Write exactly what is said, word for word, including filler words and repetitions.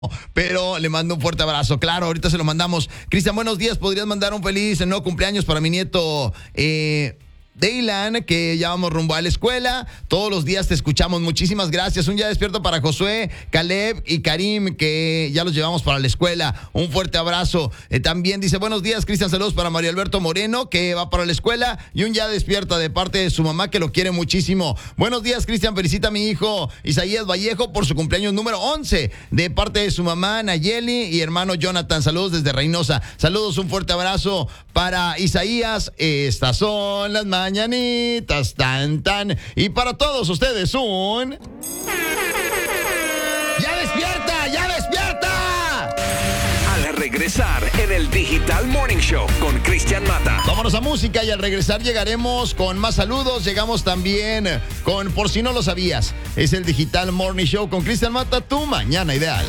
Pero le mando un fuerte abrazo. Claro, ahorita se lo mandamos. Cristian, buenos días. ¿Podrías mandar un feliz no cumpleaños para mi nieto eh, Daylan, que ya vamos rumbo a la escuela? Todos los días te escuchamos. Muchísimas gracias. Un día despierto para Josué, Caleb y Karim, que ya los llevamos para la escuela. Un fuerte abrazo. Eh, también dice, buenos días, Cristian. Saludos para Mario Alberto Moreno, que va para la escuela. Y un ya despierta de parte de su mamá, que lo quiere muchísimo. Buenos días, Cristian. Felicita a mi hijo Isaías Vallejo por su cumpleaños número once, de parte de su mamá Nayeli y hermano Jonathan. Saludos desde Reynosa. Saludos, un fuerte abrazo para Isaías. Estas son las mañanitas, tan, tan. Y para todos ustedes, un... ¡Ya despierta! ¡Ya despierta! Al regresar en el Digital Morning Show con Cristian Mata. Vámonos a música y al regresar llegaremos con más saludos. Llegamos también con Por si no lo sabías. Es el Digital Morning Show con Cristian Mata, tu mañana ideal.